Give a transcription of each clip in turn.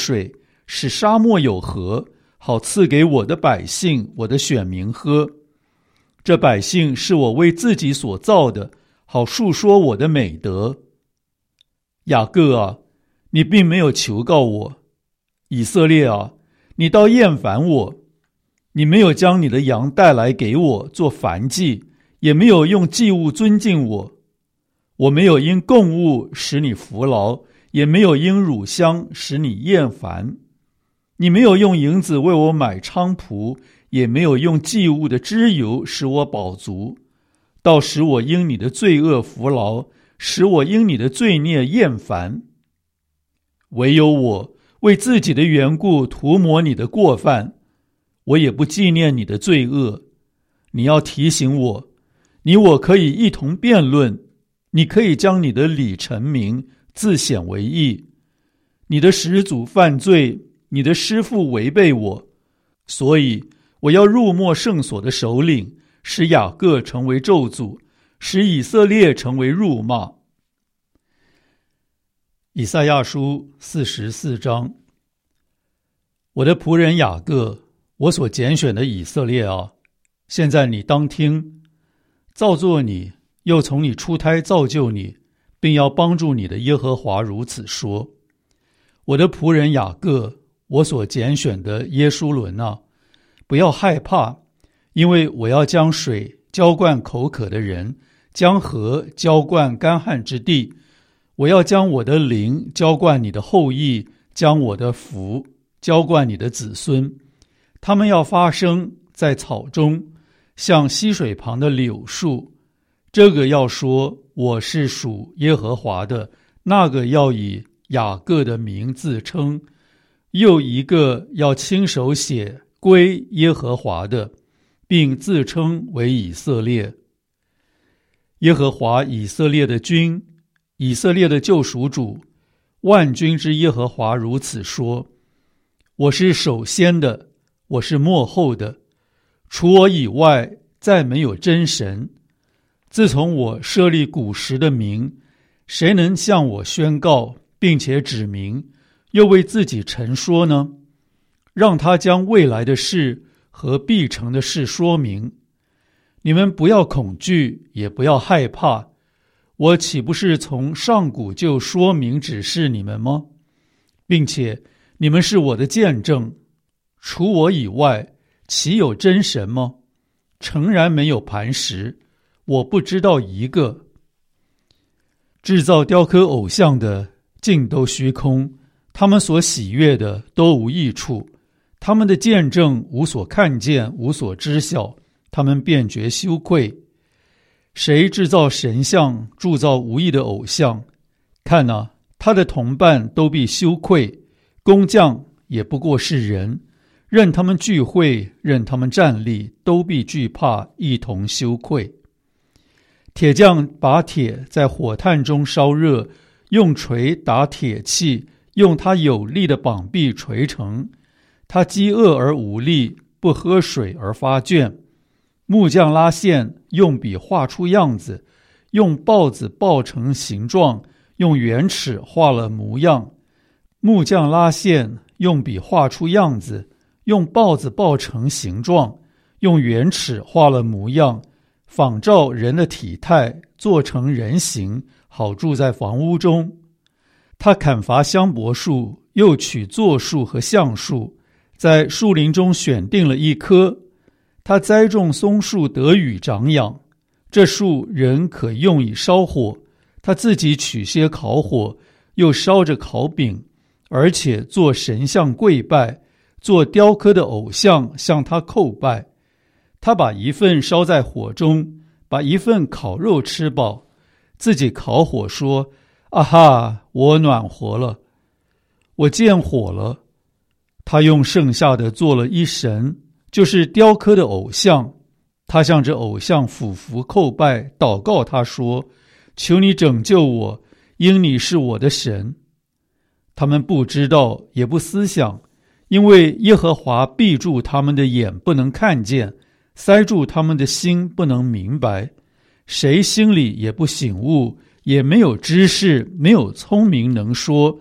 水，使沙漠有河，好赐给我的百姓，我的选民喝。这百姓是我为自己所造的，好述说我的美德。雅各啊，你并没有求告我；以色列啊，你倒厌烦我。你没有将你的羊带来给我做燔祭，也没有用祭物尊敬我。我没有因供物使你服劳，也没有因乳香使你厌烦。你没有用银子为我买菖蒲，也没有用祭物的脂油使我饱足，倒使我因你的罪恶服劳，使我因你的罪孽厌烦。唯有我为自己的缘故涂抹你的过犯，我也不纪念你的罪恶。你要提醒我，你我可以一同辩论，你可以将你的理陈明，自显为义。你的始祖犯罪，你的师父违背我，所以我要入没圣所的首领，使雅各成为咒诅，使以色列成为辱骂。以赛亚书44章。我的仆人雅各，我所拣选的以色列啊，现在你当听，造作你，又从你出胎造就你，并要帮助你的耶和华如此说：我的仆人雅各，我所拣选的耶书伦啊，不要害怕，因为我要将水浇灌口渴的人，将河浇灌干旱之地。我要将我的灵浇灌你的后裔，将我的福浇灌你的子孙。他们要发生在草中，像溪水旁的柳树。这个要说我是属耶和华的，那个要以雅各的名自称，又一个要亲手写归耶和华的，并自称为以色列。耶和华以色列的君，以色列的救赎主，万军之耶和华如此说：我是首先的，我是末后的，除我以外再没有真神。自从我设立古时的名，谁能向我宣告并且指明，又为自己陈说呢？让他将未来的事和必成的事说明。你们不要恐惧，也不要害怕，我岂不是从上古就说明指示你们吗？并且你们是我的见证，除我以外，岂有真神吗？诚然没有磐石，我不知道一个。制造雕刻偶像的尽都虚空，他们所喜悦的都无益处，他们的见证无所看见，无所知晓，他们便觉羞愧。谁制造神像，铸造无益的偶像，看啊，他的同伴都必羞愧，工匠也不过是人，任他们聚会，任他们站立，都必惧怕，一同羞愧。铁匠把铁在火炭中烧热，用锤打铁器，用他有力的膀臂锤成。他饥饿而无力，不喝水而发倦。木匠拉线，用笔画出样子，用刨子刨成形状，用圆尺画了模样。木匠拉线，用笔画出样子，用刨子刨成形状，用圆尺画了模样，仿照人的体态，做成人形，好住在房屋中。他砍伐香柏树，又取柞树和橡树，在树林中选定了一棵。他栽种松树，得雨长养，这树人可用以烧火。他自己取些烤火，又烧着烤饼，而且做神像跪拜，做雕刻的偶像向他叩拜。他把一份烧在火中，把一份烤肉吃饱，自己烤火说：啊哈，我暖和了，我见火了。他用剩下的做了一神，就是雕刻的偶像。他向这偶像俯伏叩拜，祷告他说：求你拯救我，因你是我的神。他们不知道，也不思想，因为耶和华闭住他们的眼，不能看见，塞住他们的心，不能明白。谁心里也不醒悟，也没有知识，没有聪明能说：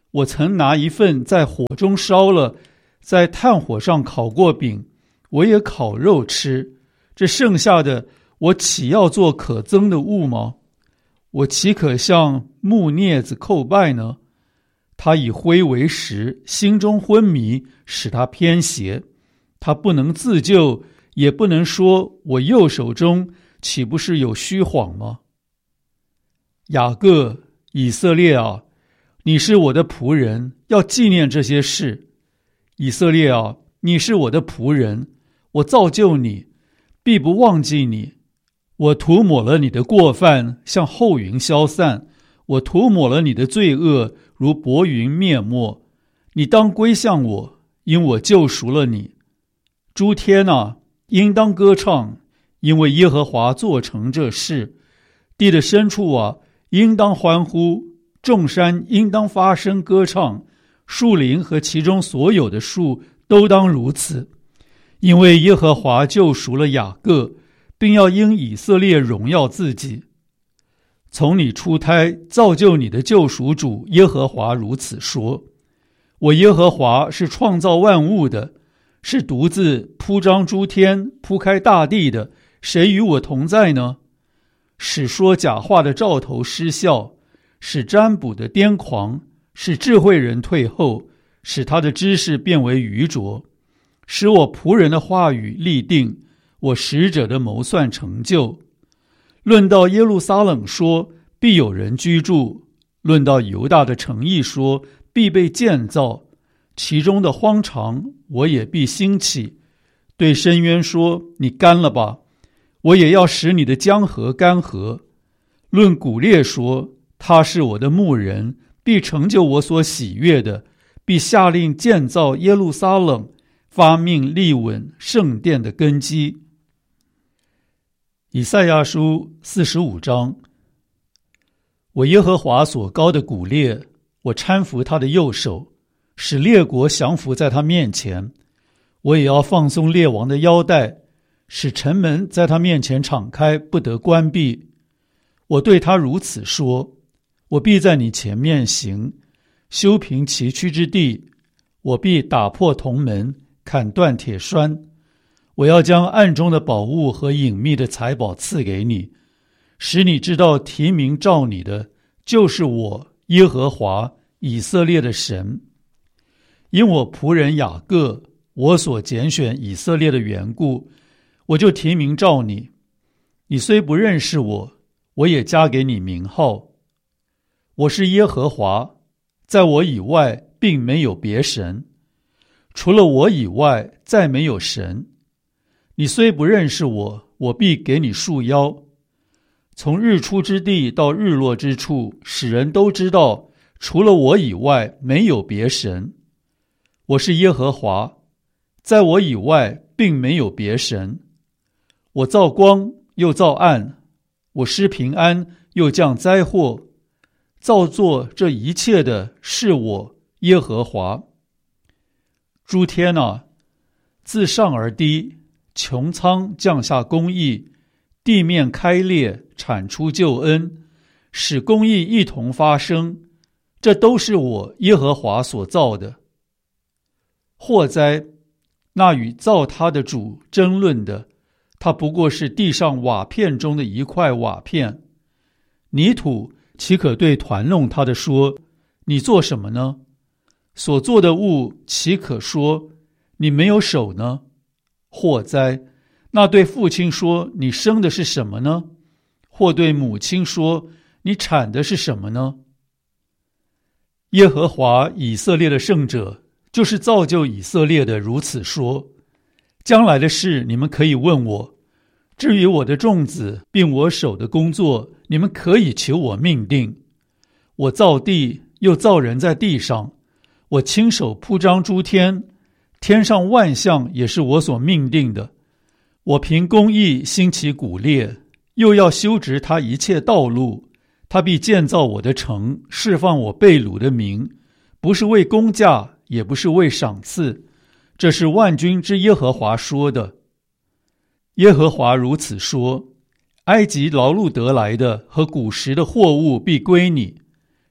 我曾拿一份在火中烧了，在炭火上烤过饼，我也烤肉吃。这剩下的，我岂要做可憎的物吗？我岂可向木镊子叩拜呢？他以灰为食，心中昏迷，使他偏邪。他不能自救，也不能说我右手中岂不是有虚谎吗？雅各，以色列啊，你是我的仆人，要纪念这些事。以色列啊，你是我的仆人，我造就你，必不忘记你。我涂抹了你的过犯，像后云消散；我涂抹了你的罪恶，如薄云灭没。你当归向我，因我救赎了你。诸天啊，应当歌唱，因为耶和华做成这事。地的深处啊，应当欢呼，众山应当发声歌唱，树林和其中所有的树都当如此。因为耶和华救赎了雅各，并要因以色列荣耀自己。从你出胎造就你的救赎主耶和华如此说：我耶和华是创造万物的，是独自铺张诸天、铺开大地的，谁与我同在呢？使说假话的兆头失效，使占卜的癫狂，使智慧人退后，使他的知识变为愚拙，使我仆人的话语立定，我使者的谋算成就。论到耶路撒冷说，必有人居住；论到犹大的城邑说，必被建造。其中的荒场，我也必兴起。对深渊说：你干了吧，我也要使你的江河干涸。论古列说，他是我的牧人，必成就我所喜悦的，必下令建造耶路撒冷，发命立稳圣殿的根基。以赛亚书45章。我耶和华所膏的古列，我搀扶他的右手，使列国降服在他面前。我也要放松列王的腰带，使城门在他面前敞开，不得关闭。我对他如此说：我必在你前面行，修平崎岖之地。我必打破铜门，砍断铁栓。我要将暗中的宝物和隐秘的财宝赐给你，使你知道提名召你的就是我耶和华以色列的神。因我仆人雅各，我所拣选以色列的缘故，我就提名召你。你虽不认识我，我也加给你名号。我是耶和华，在我以外并没有别神，除了我以外再没有神。你虽不认识我，我必给你束腰。从日出之地到日落之处，使人都知道，除了我以外没有别神。我是耶和华，在我以外并没有别神。我造光又造暗，我施平安又降灾祸。造作这一切的是我耶和华。诸天啊，自上而低，穹苍降下公义，地面开裂，产出救恩，使公义一同发生。这都是我耶和华所造的。祸哉，那与造他的主争论的，他不过是地上瓦片中的一块瓦片。泥土岂可对团弄他的说：你做什么呢？所做的物岂可说：你没有手呢？祸哉，那对父亲说：你生的是什么呢？或对母亲说：你产的是什么呢？耶和华以色列的圣者，就是造就以色列的，如此说：将来的事你们可以问我，至于我的众子并我手的工作，你们可以求我命定。我造地，又造人在地上，我亲手铺张诸天，天上万象也是我所命定的。我凭公义兴起古列，又要修直他一切道路。他必建造我的城，释放我被掳的民，不是为公价，也不是为赏赐，这是万军之耶和华说的。耶和华如此说：埃及劳碌得来的和古时的货物必归你，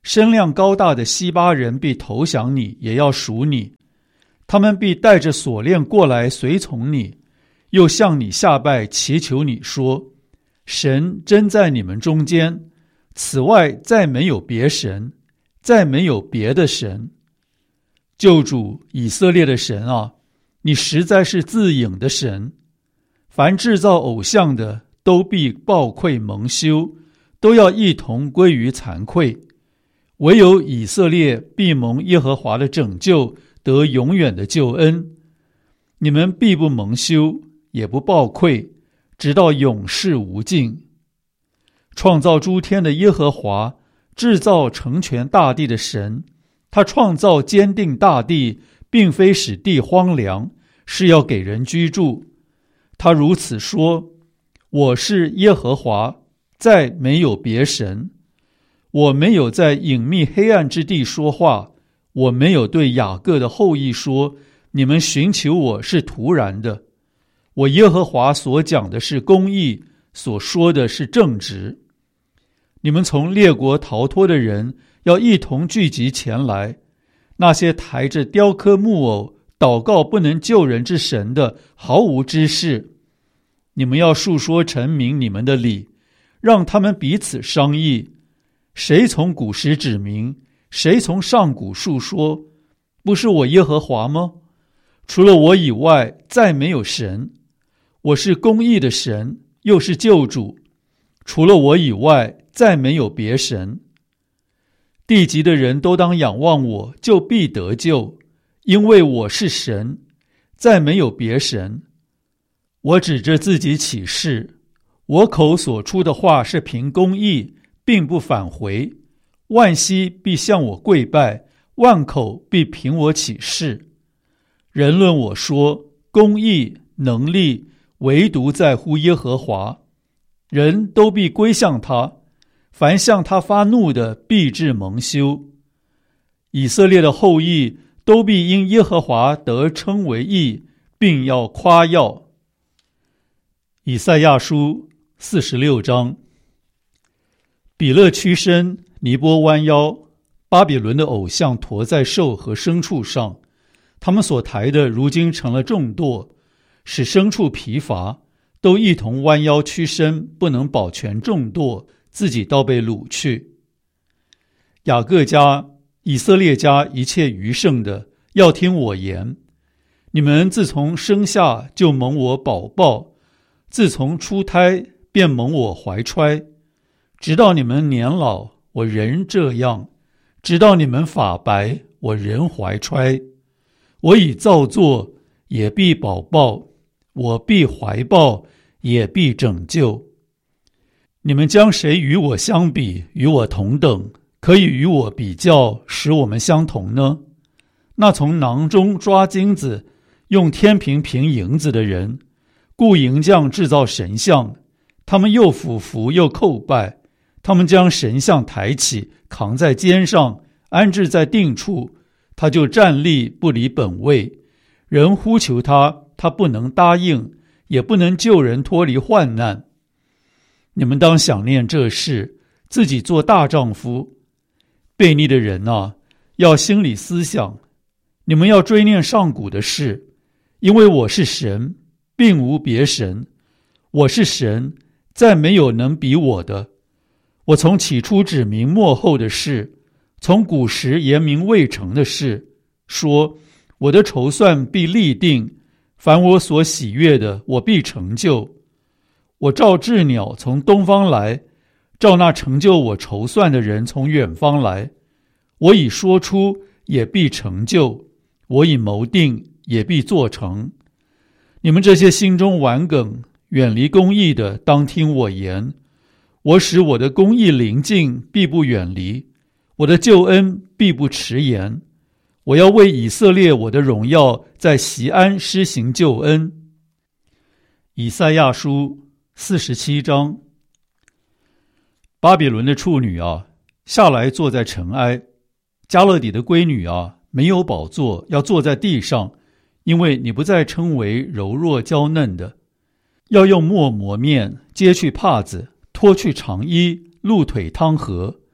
身量高大的西巴人必投降你，也要属你。他们必带着锁链过来随从你，又向你下拜，祈求你说：神真在你们中间，此外再没有别神，再没有别的神。救主以色列的神啊，你实在是自隐的神。凡制造偶像的都必暴愧蒙羞，都要一同归于惭愧。唯有以色列必蒙耶和华的拯救，得永远的救恩。你们必不蒙羞，也不暴愧，直到永世无尽。创造诸天的耶和华，制造成全大地的神，他创造坚定大地，并非使地荒凉，是要给人居住。他如此说：我是耶和华，再没有别神。我没有在隐秘黑暗之地说话，我没有对雅各的后裔说，你们寻求我是突然的。我耶和华所讲的是公义，所说的是正直。你们从列国逃脱的人要一同聚集前来，那些抬着雕刻木偶祷告不能救人之神的毫无知识。你们要述说陈明你们的理，让他们彼此商议。谁从古时指明，谁从上古述说？不是我耶和华吗？除了我以外，再没有神。我是公义的神，又是救主。除了我以外，再没有别神。地极的人都当仰望我，就必得救，因为我是神，再没有别神。我指着自己起誓，我口所出的话是凭公义，并不返回。万膝必向我跪拜，万口必凭我起誓。人论我说，公义能力唯独在乎耶和华，人都必归向他，凡向他发怒的必致蒙羞。以色列的后裔都必因耶和华得称为义，并要夸耀。以赛亚书46章。比勒屈身，尼波弯腰，巴比伦的偶像驮在兽和牲畜上，他们所抬的如今成了重垛，使牲畜疲乏，都一同弯腰屈身，不能保全重垛，自己倒被掳去。雅各家、以色列家一切余剩的，要听我言。你们自从生下就蒙我保抱，自从出胎便蒙我怀揣，直到你们年老，我仍这样；直到你们发白，我仍怀揣。我已造作，也必保抱；我必怀抱，也必拯救。你们将谁与我相比，与我同等，可以与我比较，使我们相同呢？那从囊中抓金子，用天平平银子的人，雇银匠制造神像，他们又俯伏又叩拜。他们将神像抬起，扛在肩上，安置在定处，他就站立不离本位。人呼求他，他不能答应，也不能救人脱离患难。你们当想念这事，自己做大丈夫。悖逆的人啊，要心里思想，你们要追念上古的事，因为我是神，并无别神。我是神，再没有能比我的。我从起初指明末后的事，从古时言明未成的事，说我的筹算必立定，凡我所喜悦的，我必成就。我召鸷鸟从东方来，召那成就我筹算的人从远方来。我已说出，也必成就；我已谋定，也必做成。你们这些心中顽梗、远离公义的，当听我言。我使我的公义临近，必不远离；我的救恩必不迟延。我要为以色列我的荣耀，在锡安施行救恩。以赛亚书47章。巴比伦的处女啊，下来坐在尘埃；迦勒底的闺女啊，没有宝座，要坐在地上，因为你不再称为柔弱娇嫩的。要用墨磨面，揭去帕子，脱去长衣，露腿汤和。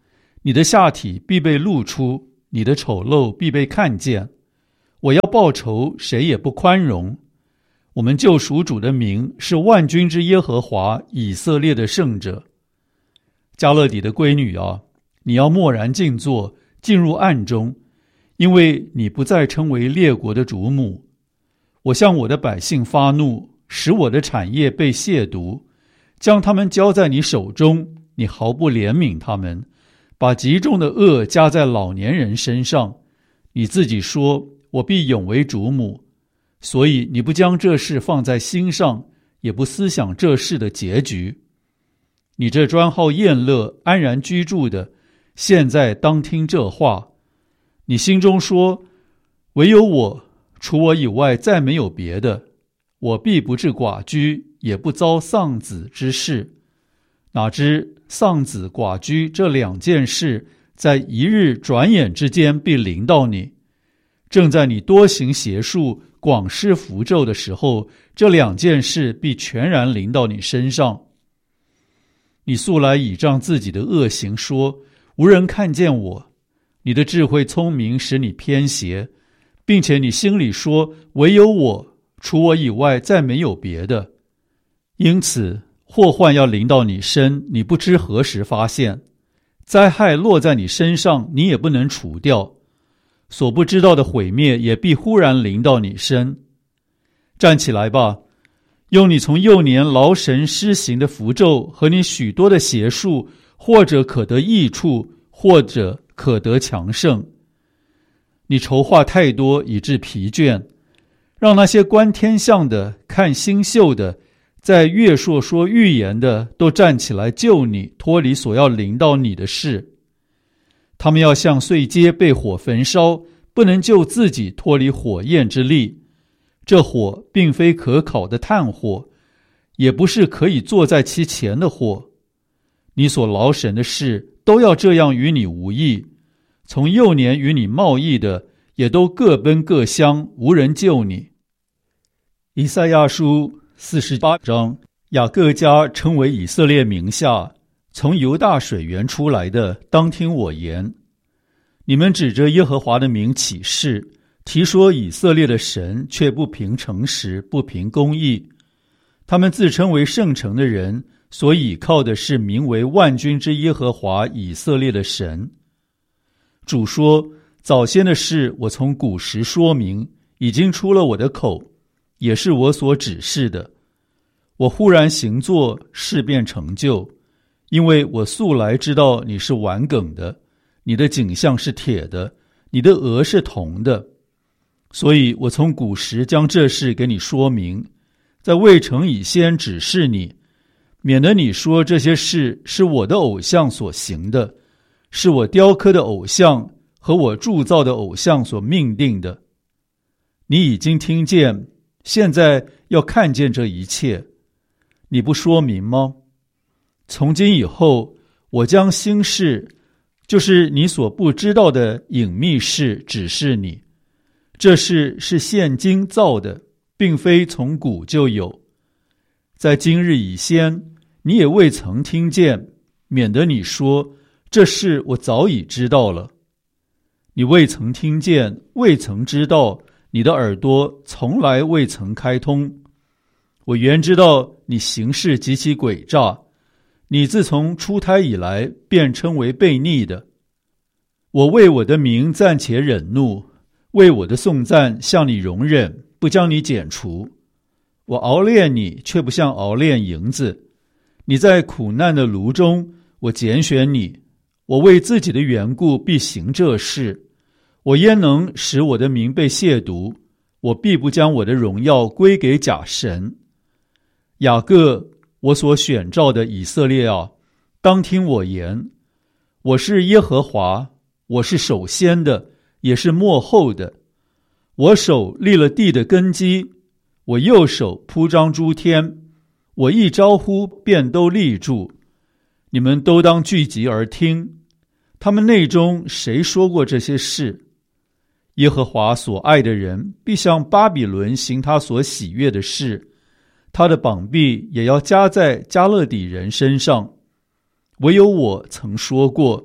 你的下体必被露出，你的丑陋必被看见。我要报仇，谁也不宽容。我们救赎主的名是万军之耶和华，以色列的圣者。迦勒底的闺女啊，你要默然静坐，进入暗中，因为你不再称为列国的主母。我向我的百姓发怒，使我的产业被亵渎，将他们交在你手中，你毫不怜悯他们，把极重的恶加在老年人身上。你自己说，我必永为主母，所以你不将这事放在心上，也不思想这事的结局。你这专好宴乐、安然居住的，现在当听这话。你心中说，唯有我，除我以外再没有别的，我必不致寡居，也不遭丧子之事。哪知丧子寡居这两件事，在一日转眼之间必临到你。正在你多行邪术、广施符咒的时候，这两件事必全然临到你身上。你素来倚仗自己的恶行说，无人看见我。你的智慧聪明使你偏邪，并且你心里说，唯有我，除我以外再没有别的。因此祸患要临到你身，你不知何时发现；灾害落在你身上，你也不能除掉。所不知道的毁灭也必忽然临到你身。站起来吧，用你从幼年劳神施行的符咒和你许多的邪术，或者可得益处，或者可得强盛。你筹划太多以致疲倦，让那些观天象的、看星宿的、在月朔说预言的都站起来救你，脱离所要临到你的事。他们要像碎秸被火焚烧，不能救自己脱离火焰之力。这火并非可烤的炭火，也不是可以坐在其前的火。你所劳神的事都要这样与你无益，从幼年与你贸易的也都各奔各乡，无人救你。以赛亚书48章，雅各家称为以色列名下，从犹大水源出来的，当听我言。你们指着耶和华的名起誓，提说以色列的神，却不凭诚实，不凭公义。他们自称为圣城的人，所倚靠的是名为万军之耶和华以色列的神。主说，早先的事我从古时说明，已经出了我的口，也是我所指示的。我忽然行作，事便成就，因为我素来知道你是顽梗的，你的颈项是铁的，你的额是铜的。所以我从古时将这事给你说明，在未成以先指示你，免得你说这些事是我的偶像所行的，是我雕刻的偶像和我铸造的偶像所命定的。你已经听见，现在要看见这一切，你不说明吗？从今以后，我将新事，就是你所不知道的隐秘事指示你。这事是现今造的，并非从古就有。在今日以先，你也未曾听见，免得你说，这事我早已知道了。你未曾听见，未曾知道，你的耳朵从来未曾开通。我原知道你行事极其诡诈，你自从出胎以来，便称为悖逆的。我为我的名暂且忍怒，为我的颂赞向你容忍，不将你剪除。我熬炼你，却不像熬炼银子。你在苦难的炉中，我拣选你。我为自己的缘故必行这事。我焉能使我的名被亵渎？我必不将我的荣耀归给假神。雅各，我所选召的以色列啊，当听我言。我是耶和华，我是首先的，也是末后的。我手立了地的根基，我右手铺张诸天。我一招呼，便都立住。你们都当聚集而听。他们内中谁说过这些事？耶和华所爱的人必向巴比伦行他所喜悦的事，他的膀臂也要加在迦勒底人身上。唯有我曾说过，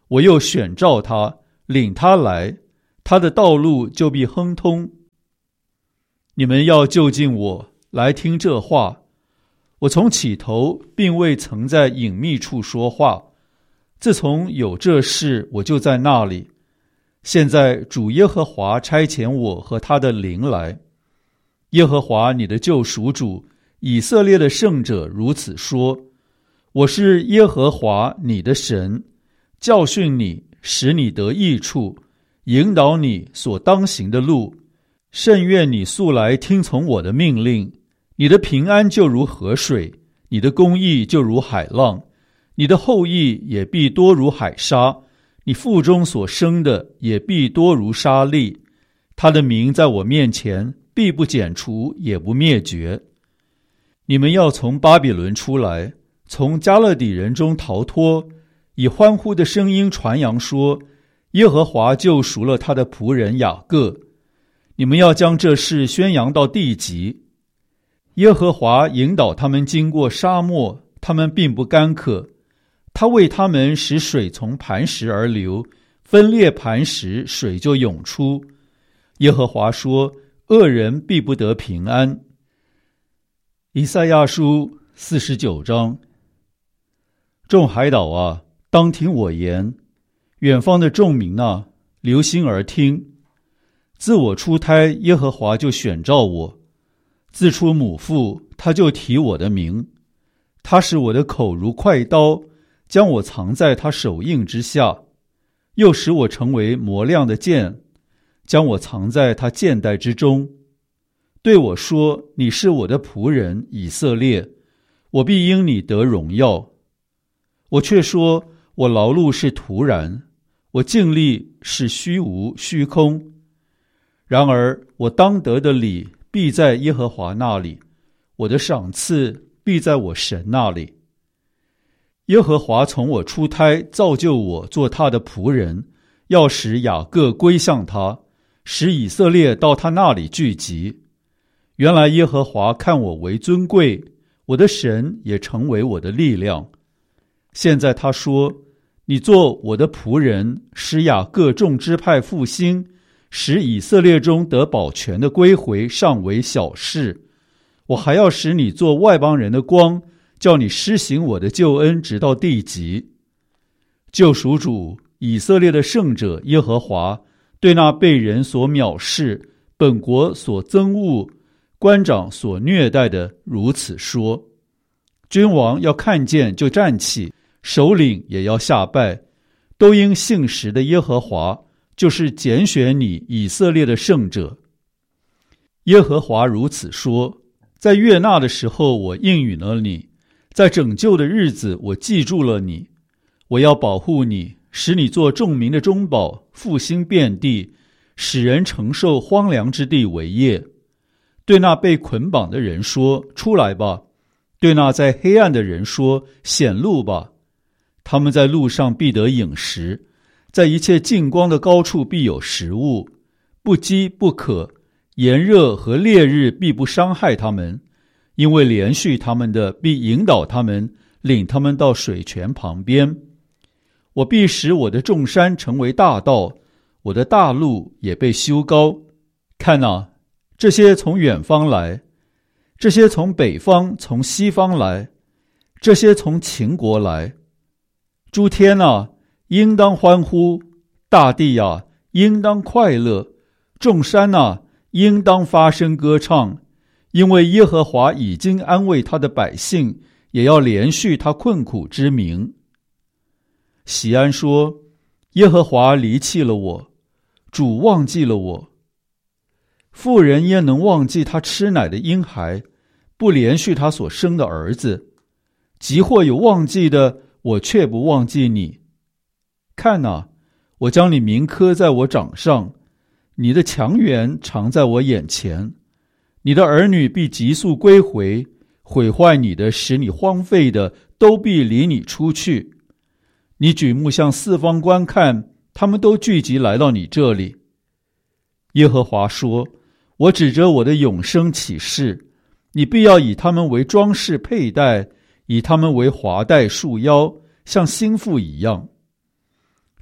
我又选召他，领他来，他的道路就必亨通。你们要就近我，来听这话。我从起头并未曾在隐秘处说话，自从有这事，我就在那里。现在主耶和华差遣我和他的灵来。耶和华你的救赎主，以色列的圣者如此说：我是耶和华你的神，教训你，使你得益处，引导你所当行的路。甚愿你素来听从我的命令。你的平安就如河水，你的公义就如海浪，你的后裔也必多如海沙，你腹中所生的也必多如沙粒。他的名在我面前必不剪除，也不灭绝。你们要从巴比伦出来，从迦勒底人中逃脱，以欢呼的声音传扬说：耶和华救赎了他的仆人雅各。你们要将这事宣扬到地极。耶和华引导他们经过沙漠，他们并不干渴。他为他们使水从磐石而流，分裂磐石，水就涌出。耶和华说：恶人必不得平安。以赛亚书49章。众海岛啊，当听我言；远方的众民啊，留心而听。自我出胎，耶和华就选召我；自出母腹，他就提我的名。他使我的口如快刀，将我藏在他手印之下，又使我成为磨亮的剑，将我藏在他剑带之中。对我说：你是我的仆人以色列，我必因你得荣耀。我却说：我劳碌是徒然，我尽力是虚无虚空。然而我当得的理必在耶和华那里，我的赏赐必在我神那里。耶和华从我出胎造就我做他的仆人，要使雅各归向他，使以色列到他那里聚集。原来耶和华看我为尊贵，我的神也成为我的力量。现在他说：你做我的仆人，使雅各众支派复兴，使以色列中得保全的归回，尚为小事。我还要使你做外邦人的光，叫你施行我的救恩，直到地极。救赎主以色列的圣者耶和华对那被人所藐视、本国所憎恶、官长所虐待的如此说：君王要看见就站起，首领也要下拜，都因信实的耶和华，就是拣选你以色列的圣者。耶和华如此说：在悦纳的时候我应允了你，在拯救的日子我记住了你。我要保护你，使你做众民的中保，复兴遍地，使人承受荒凉之地为业。对那被捆绑的人说：出来吧；对那在黑暗的人说：显露吧。他们在路上必得饮食，在一切近光的高处必有食物，不饥不渴，炎热和烈日必不伤害他们，因为连续他们的必引导他们，领他们到水泉旁边。我必使我的众山成为大道，我的大路也被修高。看哪，这些从远方来，这些从北方从西方来，这些从秦国来。诸天啊，应当欢呼；大地啊，应当快乐；众山啊，应当发声歌唱，因为耶和华已经安慰他的百姓，也要连续他困苦之名。喜安说：耶和华离弃了我，主忘记了我。妇人焉能忘记他吃奶的婴孩，不连续他所生的儿子？即或有忘记的，我却不忘记你。看哪，我将你铭刻在我掌上，你的强援常在我眼前。你的儿女必急速归回，毁坏你的，使你荒废的，都必离你出去。你举目向四方观看，他们都聚集来到你这里。耶和华说：我指着我的永生起誓，你必要以他们为装饰佩戴，以他们为华带束腰，像新妇一样。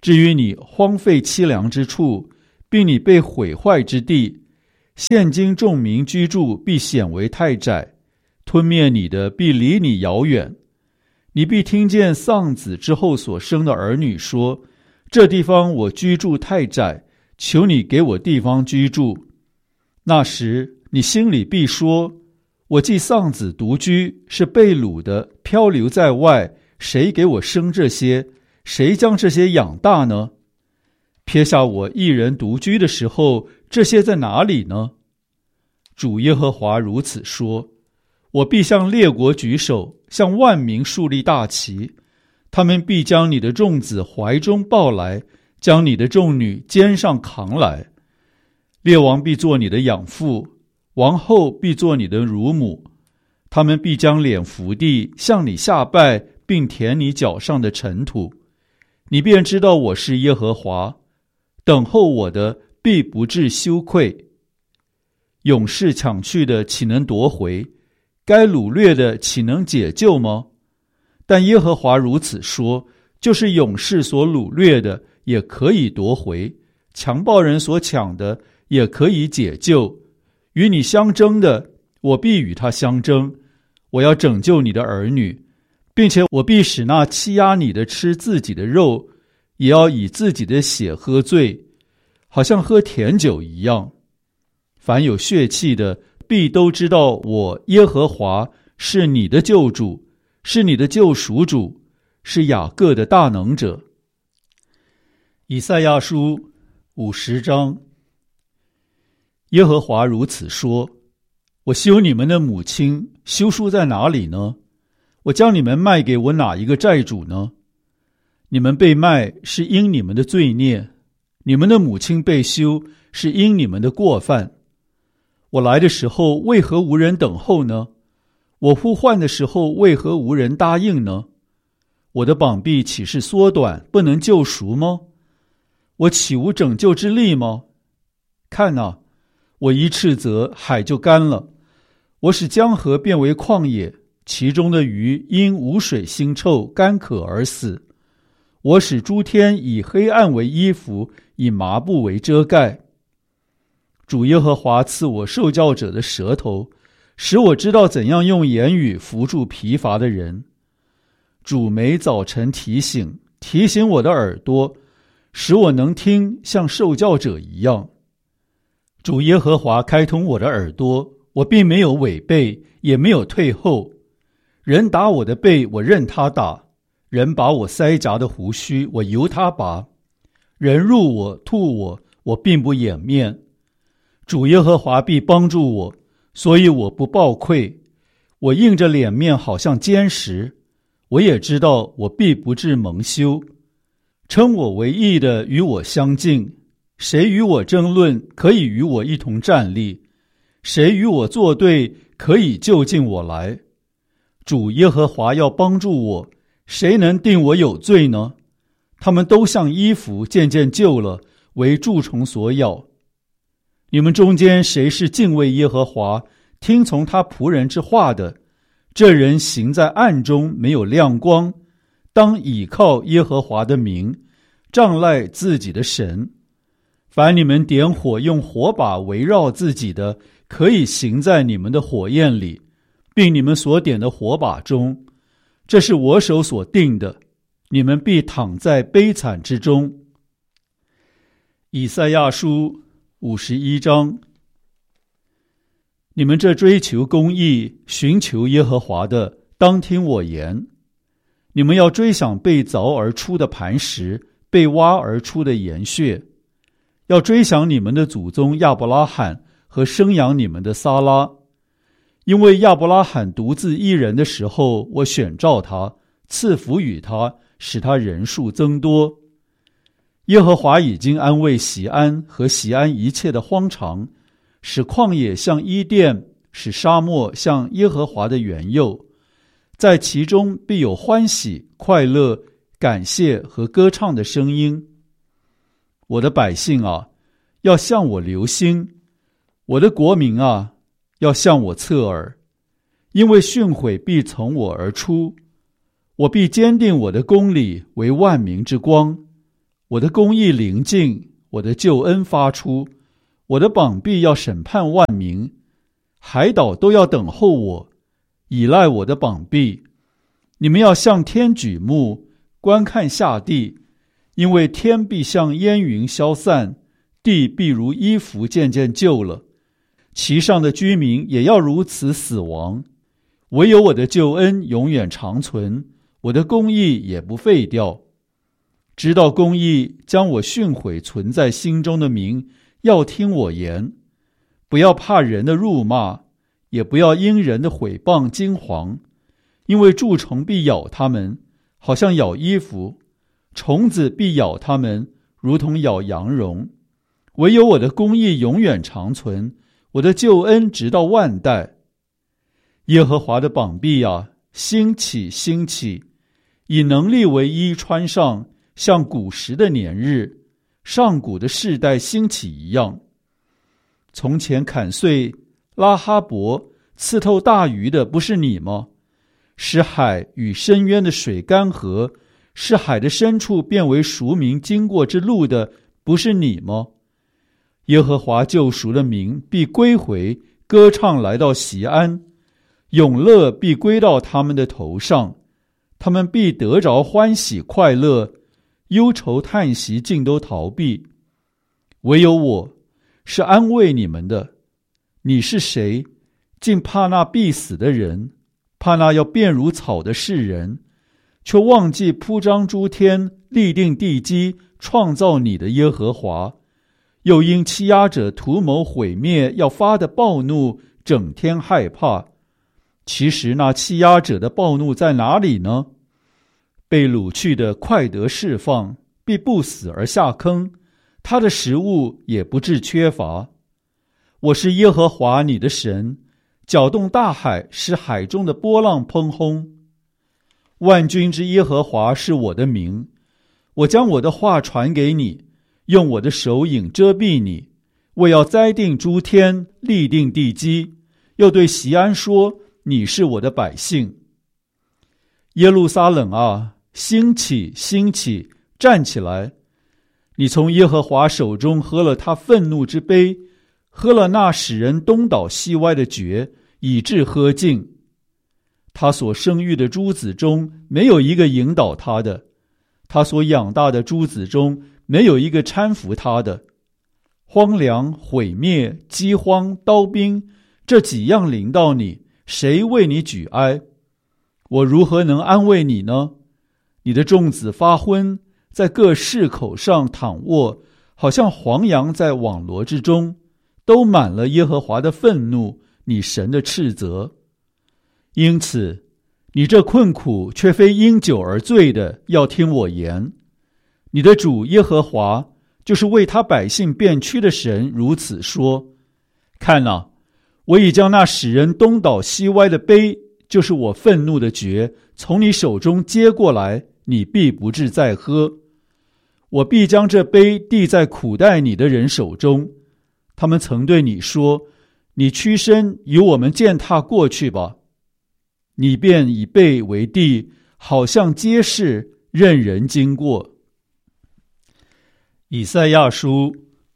至于你荒废凄凉之处，并你被毁坏之地，现今众民居住必显为太窄，吞灭你的必离你遥远。你必听见丧子之后所生的儿女说，这地方我居住太窄，求你给我地方居住。那时你心里必说，我既丧子独居，是被掳的，漂流在外，谁给我生这些？谁将这些养大呢？撇下我一人独居的时候，这些在哪里呢？主耶和华如此说，我必向列国举手，向万民树立大旗，他们必将你的众子怀中抱来，将你的众女肩上扛来。列王必做你的养父，王后必做你的乳母，他们必将脸伏地，向你下拜，并舔你脚上的尘土。你便知道我是耶和华，等候我的必不致羞愧。勇士抢去的岂能夺回？该掳掠的岂能解救吗？但耶和华如此说，就是勇士所掳掠的也可以夺回，强暴人所抢的也可以解救。与你相争的，我必与他相争，我要拯救你的儿女，并且我必使那欺压你的吃自己的肉，也要以自己的血喝醉，好像喝甜酒一样。凡有血气的，必都知道我耶和华是你的救主，是你的救赎主，是雅各的大能者。以赛亚书50章。耶和华如此说，我休你们的母亲，休书在哪里呢？我将你们卖给我哪一个债主呢？你们被卖是因你们的罪孽，你们的母亲被休是因你们的过犯。我来的时候为何无人等候呢？我呼唤的时候为何无人答应呢？我的膀臂岂是缩短，不能救赎吗？我岂无拯救之力吗？看哪，我一斥责，海就干了，我使江河变为旷野，其中的鱼因无水腥臭干渴而死。我使诸天以黑暗为衣服，以麻布为遮盖。主耶和华赐我受教者的舌头，使我知道怎样用言语扶助疲乏的人。主每早晨提醒我的耳朵，使我能听像受教者一样。主耶和华开通我的耳朵，我并没有违背，也没有退后。人打我的背，我任他打；人拔我腮颊的胡须，我由他拔；人辱我吐我，我并不掩面。主耶和华必帮助我，所以我不抱愧。我硬着脸面好像坚石，我也知道我必不致蒙羞。称我为义的与我相近，谁与我争论，可以与我一同站立；谁与我作对，可以就近我来。主耶和华要帮助我，谁能定我有罪呢？他们都像衣服渐渐旧了，为蛀虫所咬。你们中间谁是敬畏耶和华，听从他仆人之话的？这人行在暗中，没有亮光，当倚靠耶和华的名，仗赖自己的神。凡你们点火用火把围绕自己的，可以行在你们的火焰里，并你们所点的火把中。这是我手所定的，你们必躺在悲惨之中。以赛亚书51章。你们这追求公义、寻求耶和华的，当听我言。你们要追想被凿而出的磐石，被挖而出的岩穴，要追想你们的祖宗亚伯拉罕和生养你们的撒拉。因为亚伯拉罕独自一人的时候，我选召他，赐福与他，使他人数增多。耶和华已经安慰锡安和锡安一切的荒场，使旷野像伊甸，使沙漠像耶和华的园囿，在其中必有欢喜、快乐、感谢和歌唱的声音。我的百姓啊，要向我留心；我的国民啊，要向我侧耳。因为训诲必从我而出，我必坚定我的公理为万民之光。 我的公义临近，我的救恩发出，我的膀臂要审判万民，海岛都要等候我，倚赖我的膀臂。你们要向天举目，观看下地，因为天必像烟云消散，地必如衣服渐渐旧了，其上的居民也要如此死亡。唯有我的救恩永远长存，我的公义也不废掉。直到公义将我训诲存在心中的民，要听我言，不要怕人的辱骂，也不要因人的毁谤惊惶，因为蛀虫必咬他们，好像咬衣服；虫子必咬他们，如同咬羊绒。唯有我的公义永远长存，我的救恩直到万代。耶和华的膀臂啊，兴起兴起，以能力为衣穿上，像古时的年日，上古的世代兴起一样。从前砍碎拉哈伯，刺透大鱼的不是你吗？使海与深渊的水干涸，使海的深处变为赎民经过之路的不是你吗？耶和华救赎的民必归回，歌唱来到锡安，永乐必归到他们的头上，他们必得着欢喜快乐，忧愁叹息尽都逃避。唯有我是安慰你们的。你是谁？竟怕那必死的人，怕那要变如草的世人，却忘记铺张诸天，立定地基，创造你的耶和华，又因欺压者图谋毁灭要发的暴怒，整天害怕。其实那欺压者的暴怒在哪里呢？被掳去的快得释放，必不死而下坑，他的食物也不致缺乏。我是耶和华你的神，搅动大海，使海中的波浪匉訇。万军之耶和华是我的名，我将我的话传给你，用我的手影遮蔽你。我要栽定诸天，立定地基，又对锡安说，你是我的百姓。耶路撒冷啊，兴起兴起，站起来！你从耶和华手中喝了他愤怒之杯，喝了那使人东倒西歪的爵，以致喝尽。他所生育的诸子中没有一个引导他的，他所养大的诸子中没有一个搀扶他的。荒凉、毁灭、饥荒、刀兵，这几样临到你，谁为你举哀？我如何能安慰你呢？你的众子发昏，在各市口上躺卧，好像黄羊在网罗之中，都满了耶和华的愤怒，你神的斥责。因此，你这困苦却非因酒而醉的，要听我言。你的主耶和华，就是为他百姓变屈的神，如此说：看哪，我已将那使人东倒西歪的杯，就是我愤怒的爵，从你手中接过来，你必不致再喝。我必将这杯递在苦待你的人手中，他们曾对你说，你屈身与我们践踏过去吧。你便以背为地，好像街市，任人经过。以赛亚书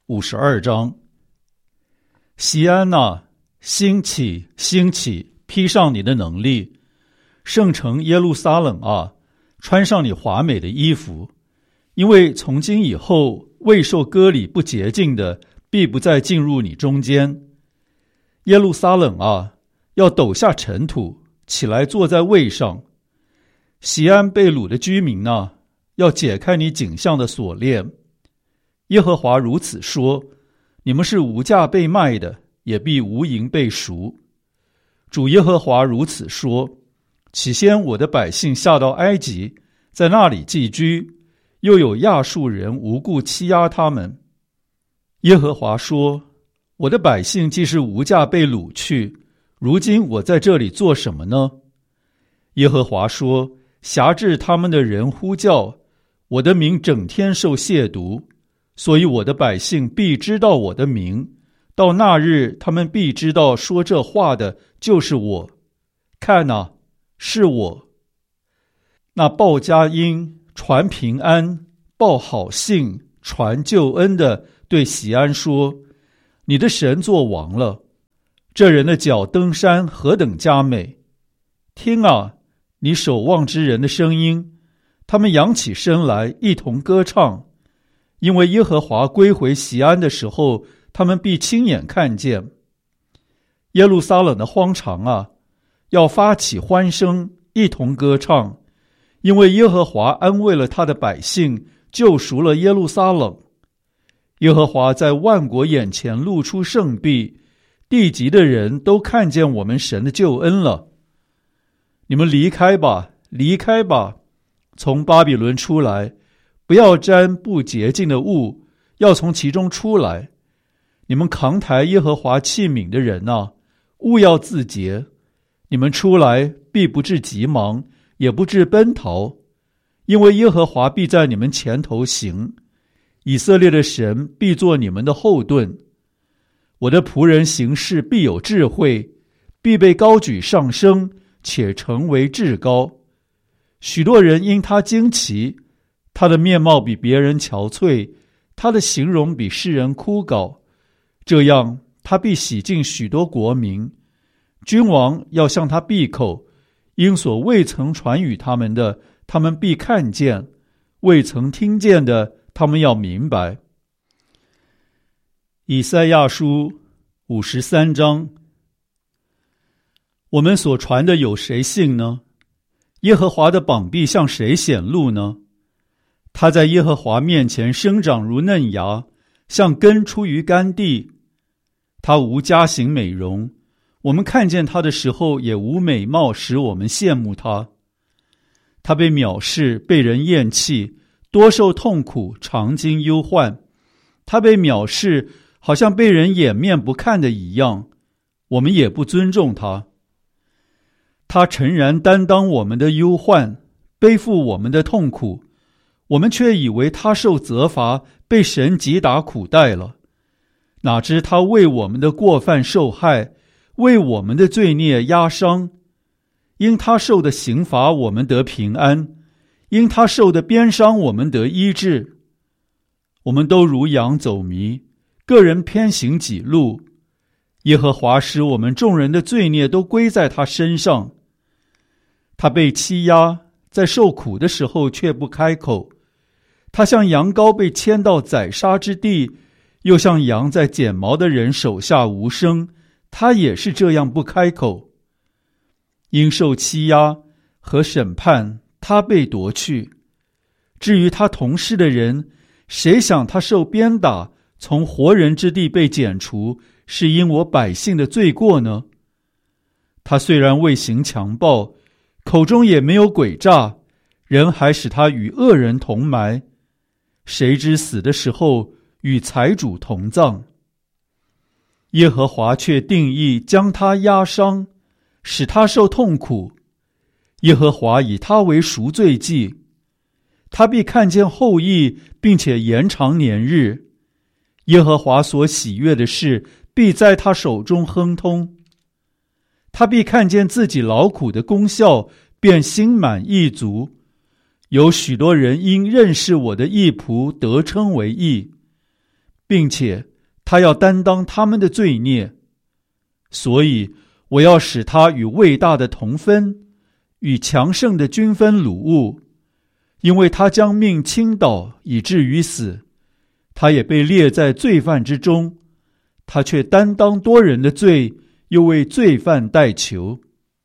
52章。锡安哪，兴起兴起，披上你的能力；圣城耶路撒冷啊，穿上你华美的衣服。因为从今以后，未受割礼不洁净的，必不再进入你中间。耶路撒冷啊，要抖下尘土，起来坐在位上。锡安被掳的居民啊，要解开你颈项的锁链。耶和华如此说：你们是无价被卖的，也必无银被赎。主耶和华如此说：起先我的百姓下到埃及，在那里寄居，又有亚述人无故欺压他们。耶和华说：我的百姓既是无价被掳去，如今我在这里做什么呢？耶和华说：辖制他们的人呼叫，我的名整天受亵渎，所以我的百姓必知道我的名，到那日他们必知道说这话的就是我。看哪，是我。那报佳音，传平安， 报好信、传救恩的对喜安说：你的神作王了。这人的脚登山何等佳美！听啊，你守望之人的声音，他们扬起身来，一同歌唱。因为耶和华归回锡安的时候，他们必亲眼看见。耶路撒冷的荒场啊，要发起欢声，一同歌唱，因为耶和华安慰了他的百姓，救赎了耶路撒冷。耶和华在万国眼前露出圣臂，地极的人都看见我们神的救恩了。你们离开吧，离开吧，从巴比伦出来，不要沾不洁净的物，要从其中出来。你们扛抬耶和华器皿的人啊，务要自洁。你们出来必不致急忙，也不致奔逃，因为耶和华必在你们前头行，以色列的神必作你们的后盾。我的仆人行事必有智慧，必被高举上升，且成为至高。许多人因他惊奇，他的面貌比别人憔悴，他的形容比世人枯槁。这样他必洗净许多国民，君王要向他闭口，因所未曾传与他们的，他们必看见；未曾听见的，他们要明白。以赛亚书53章。我们所传的有谁信呢？耶和华的膀臂向谁显露呢？他在耶和华面前生长如嫩芽，像根出于干地。他无佳形美容，我们看见他的时候也无美貌使我们羡慕他。他被藐视，被人厌弃，多受痛苦，常经忧患。他被藐视，好像被人掩面不看的一样，我们也不尊重他。他诚然担当我们的忧患，背负我们的痛苦，我们却以为他受责罚，被神击打苦待了。哪知他为我们的过犯受害，为我们的罪孽压伤。因他受的刑罚，我们得平安；因他受的鞭伤，我们得医治。我们都如羊走迷，个人偏行己路。耶和华使我们众人的罪孽都归在他身上。他被欺压，在受苦的时候却不开口。他像羊羔被牵到宰杀之地，又像羊在剪毛的人手下无声，他也是这样不开口。因受欺压和审判，他被夺去。至于他同事的人，谁想他受鞭打，从活人之地被剪除，是因我百姓的罪过呢？他虽然未行强暴，口中也没有诡诈，人还使他与恶人同埋。谁知死的时候与财主同葬。耶和华却定义将他压伤，使他受痛苦。耶和华以他为赎罪祭，他必看见后裔，并且延长年日。耶和华所喜悦的事，必在他手中亨通。他必看见自己劳苦的功效，便心满意足。有许多人因认识我的义仆得称为义，并且他要担当他们的罪孽。所以我要使他与伟大的同分，与强盛的均分掳物。因为他将命倾倒，以至于死，他也被列在罪犯之中。他却担当多人的罪，又为罪犯代求。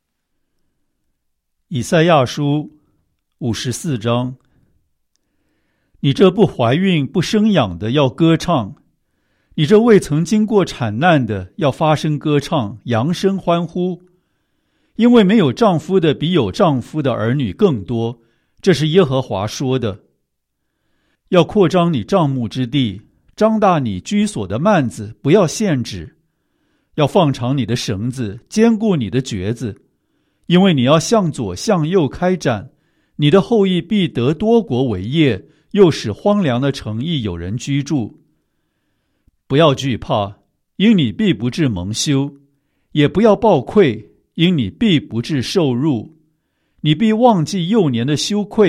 以赛亚书54章。你这不怀孕不生养的要歌唱，你这未曾经过产难的要发声歌唱，扬声欢呼。因为没有丈夫的比有丈夫的儿女更多，这是耶和华说的。要扩张你帐幕之地，张大你居所的幔子，不要限制。要放长你的绳子，坚固你的橛子，因为你要向左向右开展，你的后裔必得多国为业，又使荒凉的城邑有人居住。不要惧怕，因你必不致蒙羞；也不要抱愧，因你必不致受辱。你必忘记幼年的羞愧，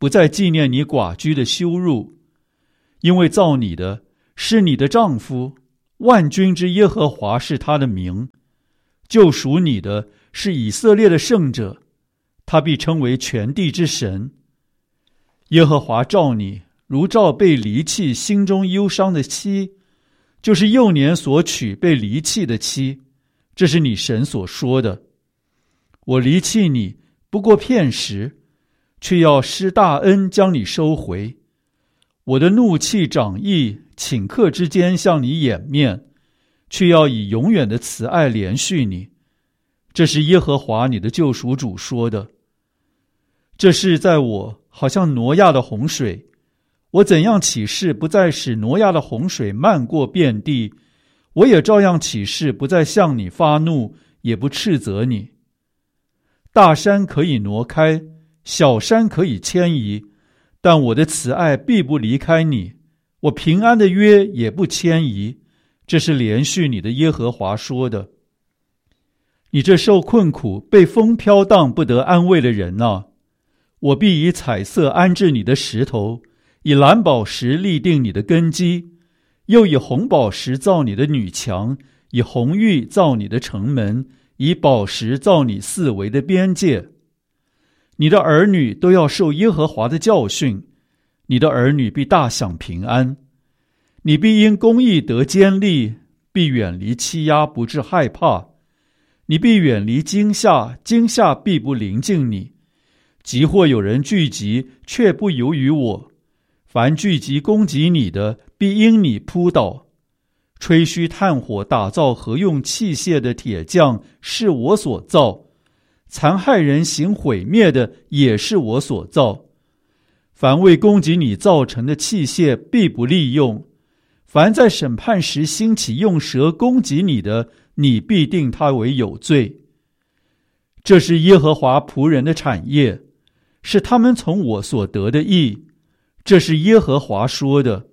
不再纪念你寡居的羞辱，因为造你的是你的丈夫，万军之耶和华是他的名，救赎你的是以色列的圣者，他必称为全地之神。耶和华召你，如召被离弃心中忧伤的妻，就是幼年所娶被离弃的妻，这是你神所说的。我离弃你不过片时，却要施大恩将你收回。我的怒气长溢，顷刻之间向你掩面，却要以永远的慈爱连续你。这是耶和华你的救赎主说的。这事在我好像挪亚的洪水，我怎样起誓不再使挪亚的洪水漫过遍地，我也照样起誓不再向你发怒，也不斥责你。大山可以挪开，小山可以迁移，但我的慈爱必不离开你，我平安的约也不迁移。这是连续你的耶和华说的。你这受困苦、被风飘荡不得安慰的人啊，我必以彩色安置你的石头，以蓝宝石立定你的根基，又以红宝石造你的女墙，以红玉造你的城门，以宝石造你四围的边界。你的儿女都要受耶和华的教训，你的儿女必大享平安。你必因公义得坚立，必远离欺压，不致害怕。你必远离惊吓，惊吓必不临近你。即或有人聚集，却不由于我。凡聚集攻击你的，必因你扑倒。吹嘘炭火打造合用器械的铁匠是我所造，残害人行毁灭的也是我所造。凡为攻击你造成的器械必不利用。凡在审判时兴起用舌攻击你的，你必定他为有罪。这是耶和华仆人的产业，是他们从我所得的义。这是耶和华说的。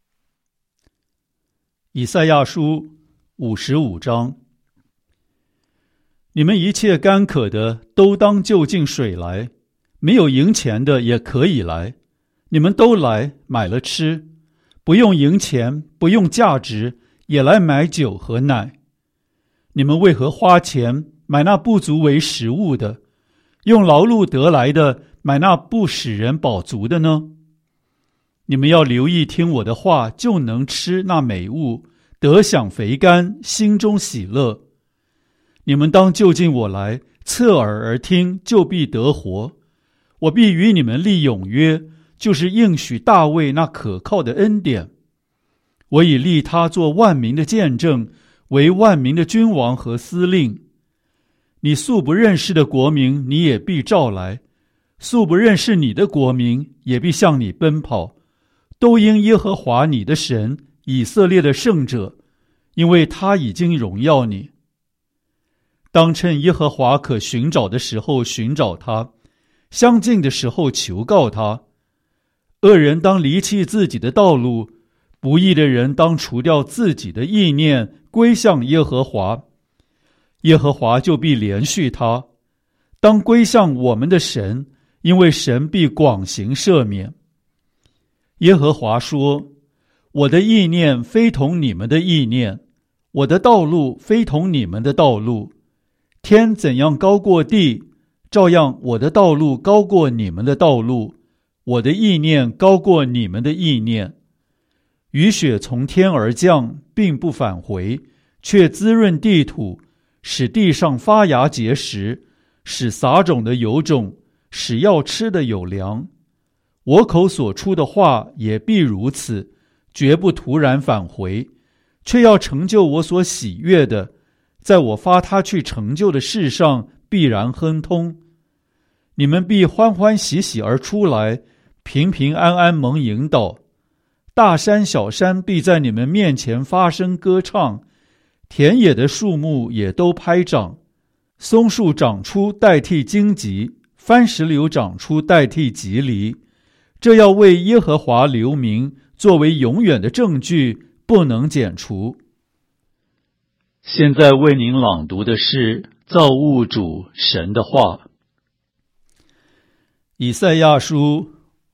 以赛亚书55章。你们一切干渴的都当就近水来，没有银钱的也可以来，你们都来买了吃，不用银钱，不用价值，也来买酒和奶。你们为何花钱买那不足为食物的，用劳碌得来的买那不使人饱足的呢？你们要留意听我的话，就能吃那美物，得享肥甘，心中喜乐。你们当就近我来，侧耳而听，就必得活。我必与你们立永约，就是应许大卫那可靠的恩典。我已立他做万民的见证，为万民的君王和司令。你素不认识的国民，你也必召来；素不认识你的国民，也必向你奔跑。都因耶和华你的神，以色列的圣者，因为他已经荣耀你。当趁耶和华可寻找的时候寻找他，相近的时候求告他。恶人当离弃自己的道路，不义的人当除掉自己的意念，归向耶和华。耶和华就必连续他。当归向我们的神，因为神必广行赦免。耶和华说：我的意念非同你们的意念，我的道路非同你们的道路。天怎样高过地，照样我的道路高过你们的道路，我的意念高过你们的意念。雨雪从天而降，并不返回，却滋润地土，使地上发芽结实，使撒种的有种，使要吃的有粮。我口所出的话也必如此，绝不突然返回，却要成就我所喜悦的，在我发他去成就的事上必然亨通。你们必欢欢喜喜而出来，平平安安蒙引导。大山小山必在你们面前发声歌唱，田野的树木也都拍掌。松树长出代替荆棘，番石榴长出代替棘藜。这要为耶和华留名，作为永远的证据，不能剪除。现在为您朗读的是造物主神的话。以赛亚书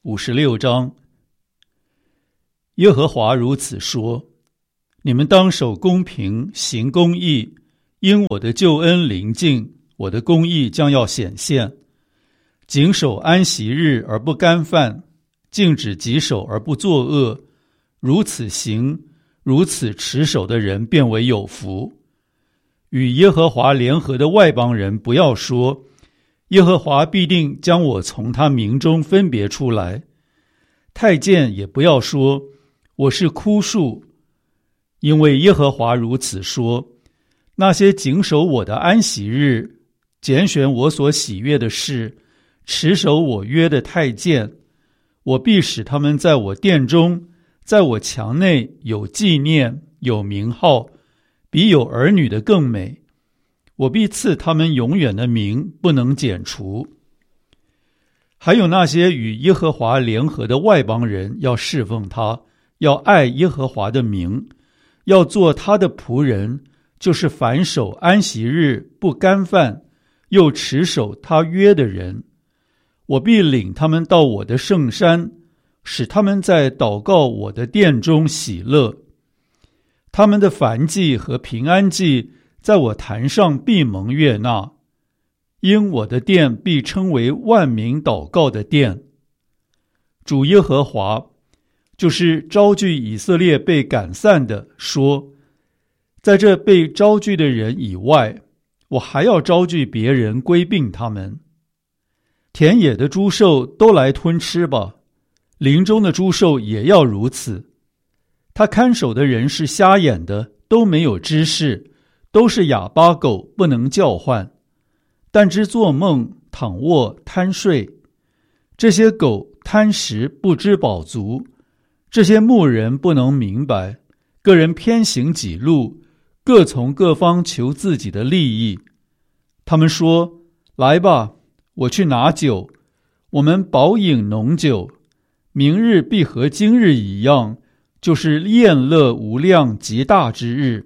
56章。耶和华如此说：你们当守公平，行公义，因我的救恩临近，我的公义将要显现。谨守安息日而不干犯，禁止己手而不作恶，如此行，如此持守的人便为有福。与耶和华联合的外邦人不要说，耶和华必定将我从他民中分别出来。太监也不要说，我是枯树，因为耶和华如此说：那些谨守我的安息日，拣选我所喜悦的事，持守我约的太监，我必使他们在我殿中，在我墙内有纪念，有名号，比有儿女的更美。我必赐他们永远的名，不能剪除。还有那些与耶和华联合的外邦人，要侍奉他，要爱耶和华的名，要做他的仆人，就是凡守安息日不干犯，又持守他约的人。我必领他们到我的圣山，使他们在祷告我的殿中喜乐。他们的燔祭和平安祭在我坛上必蒙悦纳，因我的殿必称为万民祷告的殿。主耶和华，就是招聚以色列被赶散的，说：在这被招聚的人以外，我还要招聚别人归并他们。田野的诸兽都来吞吃吧，林中的诸兽也要如此。他看守的人是瞎眼的，都没有知识，都是哑巴狗，不能叫唤，但知做梦，躺卧，贪睡。这些狗贪食，不知饱足，这些牧人不能明白，个人偏行己路，各从各方求自己的利益。他们说：来吧，我去拿酒，我们饱饮浓酒，明日必和今日一样，就是宴乐无量极大之日。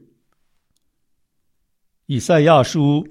以赛亚书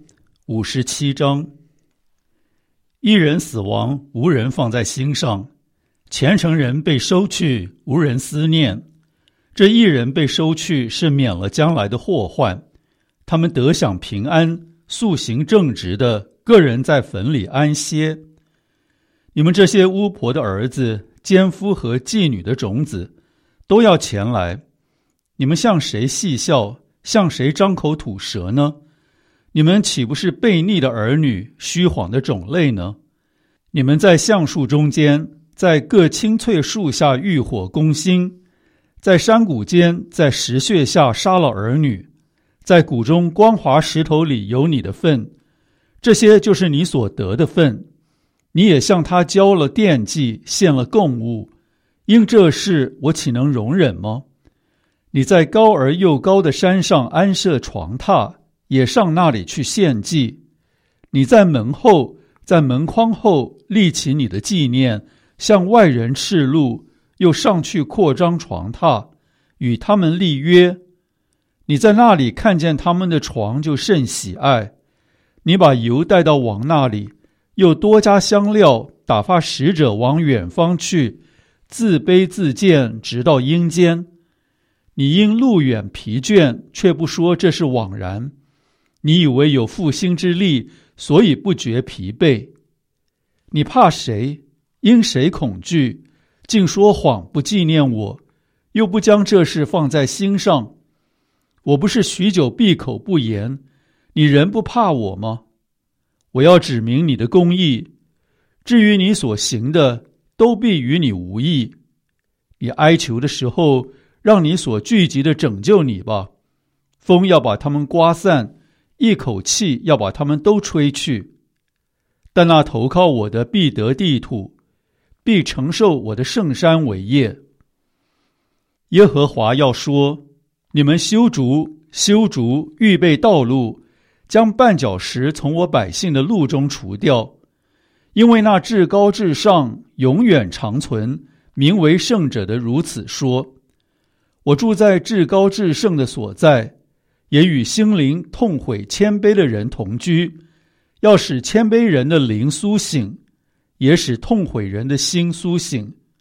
57章。一人死亡，无人放在心上；虔诚人被收去，无人思念。这一人被收去，是免了将来的祸患。他们得享平安，素行正直的，个人在坟里安歇。你们这些巫婆的儿子、奸夫和妓女的种子，都要前来。你们向谁戏笑，向谁张口吐舌呢？你们岂不是悖逆的儿女，虚谎的种类呢？你们在橡树中间，在各青翠树下浴火攻心，在山谷间，在石穴下杀了儿女，在谷中光滑石头里有你的份，这些就是你所得的份。你也向他交了奠祭，献了供物，因这事我岂能容忍吗？你在高而又高的山上安设床榻，也上那里去献祭。你在门后，在门框后立起你的纪念，向外人示录，又上去扩张床榻，与他们立约。你在那里看见他们的床，就甚喜爱。你把油带到王那里，又多加香料，打发使者往远方去，自卑自贱，直到阴间。你因路远疲倦，却不说这是枉然。你以为有复兴之力，所以不觉疲惫。你怕谁？因谁恐惧？竟说谎，不纪念我，又不将这事放在心上。我不是许久闭口不言，你仍不怕我吗？我要指明你的公义，至于你所行的，都必与你无益。你哀求的时候，让你所聚集的拯救你吧。风要把他们刮散，一口气要把他们都吹去。但那投靠我的必得地土，必承受我的圣山为业。耶和华要说：你们修筑，修筑，预备道路，将绊脚石从我百姓的路中除掉。因为那至高至上，永远长存，名为圣者的如此说：我住在至高至圣的所在，也与心灵痛悔谦卑的人同居，要使谦卑人的灵苏醒，也使痛悔人的心苏醒。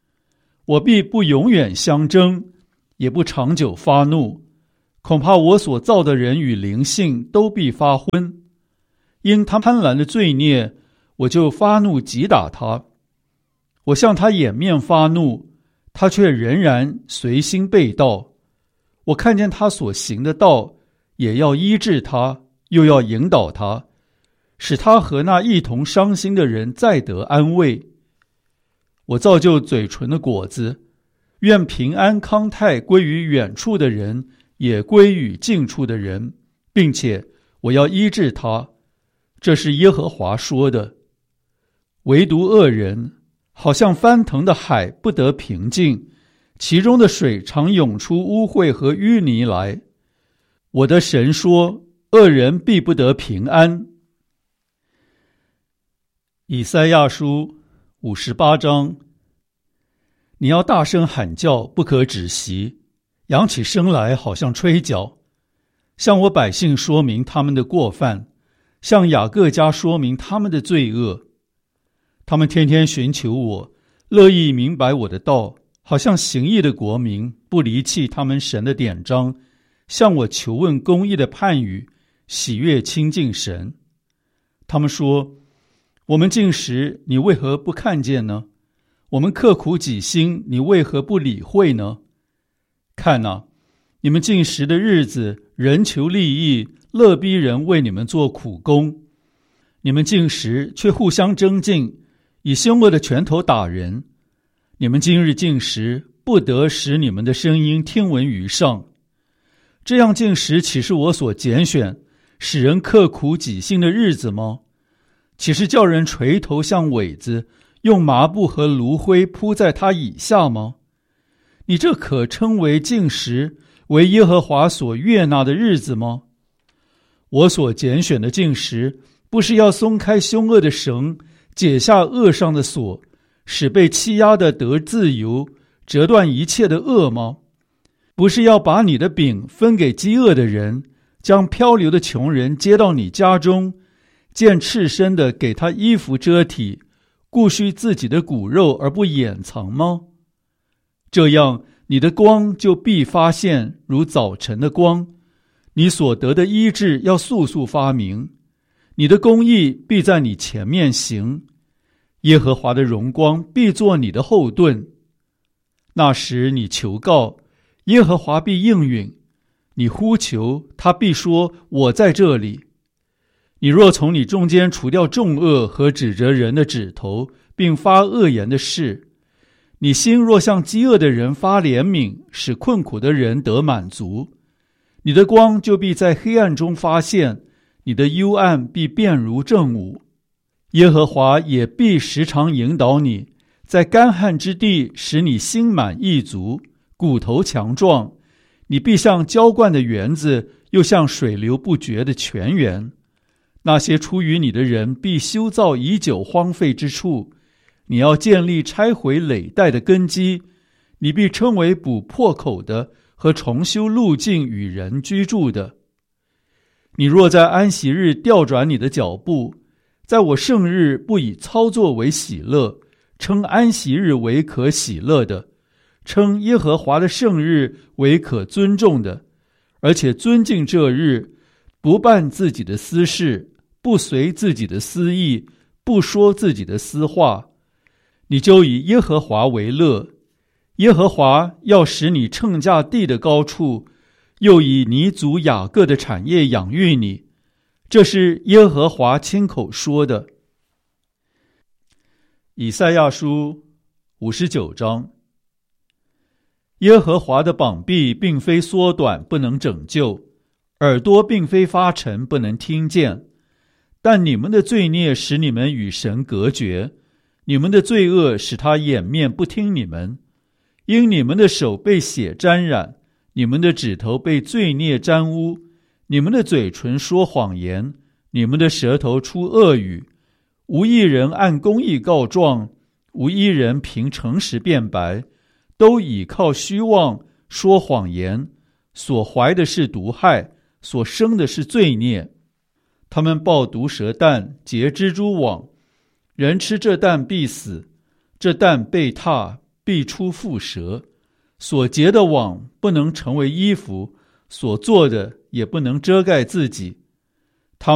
我必不永远相争，也不长久发怒，恐怕我所造的人与灵性都必发昏。因他贪婪的罪孽，我就发怒击打他。我向他掩面发怒，他却仍然随心背道。我看见他所行的道，也要医治他，又要引导他，使他和那一同伤心的人再得安慰。我造就嘴唇的果子，愿平安康泰归于远处的人，也归于近处的人，并且我要医治他。这是耶和华说的。唯独恶人，好像翻腾的海，不得平静，其中的水常涌出污秽和淤泥来。我的神说，恶人必不得平安。以赛亚书58章。你要大声喊叫，不可止息，扬起声来，好像吹角，向我百姓说明他们的过犯，向雅各家说明他们的罪恶。他们天天寻求我，乐意明白我的道，好像行义的国民，不离弃他们神的典章，向我求问公义的判语，喜悦亲近神。他们说，我们禁食，你为何不看见呢？我们刻苦己心，你为何不理会呢？看啊，你们禁食的日子，人求利益，乐逼人为你们做苦工。你们禁食，却互相争竞，以凶恶的拳头打人。你们今日禁食，不得使你们的声音听闻于上。这样禁食，岂是我所拣选，使人刻苦己心的日子吗？岂是叫人垂头像苇子，用麻布和炉灰铺在他以下吗？你这可称为禁食，为耶和华所悦纳的日子吗？我所拣选的禁食，不是要松开凶恶的绳，解下恶上的锁，使被欺压的得自由，折断一切的恶吗？不是要把你的饼分给饥饿的人，将漂流的穷人接到你家中，见赤身的给他衣服遮体，顾恤自己的骨肉而不掩藏吗？这样你的光就必发现，如早晨的光，你所得的医治要速速发明，你的公义必在你前面行，耶和华的荣光必作你的后盾。那时你求告，耶和华必应允，你呼求，他必说，我在这里。你若从你中间除掉重恶和指责人的指头，并发恶言的事，你心若向饥饿的人发怜悯，使困苦的人得满足，你的光就必在黑暗中发现，你的幽暗必变如正午。耶和华也必时常引导你，在干旱之地使你心满意足，骨头强壮，你必像浇灌的园子，又像水流不绝的泉源。那些出于你的人必修造已久荒废之处，你要建立拆毁累代的根基，你必称为补破口的和重修路径与人居住的。你若在安息日调转你的脚步，在我圣日不以操作为喜乐，称安息日为可喜乐的，称耶和华的圣日为可尊重的，而且尊敬这日，不办自己的私事，不随自己的私意，不说自己的私话，你就以耶和华为乐。耶和华要使你乘驾地的高处，又以你祖雅各的产业养育你。这是耶和华亲口说的。以赛亚书59章。耶和华的膀臂并非缩短，不能拯救，耳朵并非发沉，不能听见。但你们的罪孽使你们与神隔绝，你们的罪恶使他掩面不听你们。因你们的手被血沾染，你们的指头被罪孽沾污，你们的嘴唇说谎言，你们的舌头出恶语。无一人按公义告状，无一人凭诚实辩白，都倚靠虚妄，说谎言，所怀的是毒害，所生的是罪孽。他们抱毒蛇蛋，结蜘蛛网，人吃这蛋必死，这蛋被踏必出覆舌，所结的网不能成为衣服，所做的也不能遮盖自己。